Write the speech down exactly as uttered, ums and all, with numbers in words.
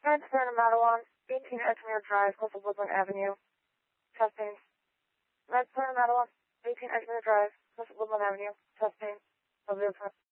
Red Stern Madawan, eighteen Edgemere Drive, Clifford Woodland Avenue. Testing. Red Stern Madawan, eighteen Edgemere Drive, Clifford Woodland Avenue. Testing. Of the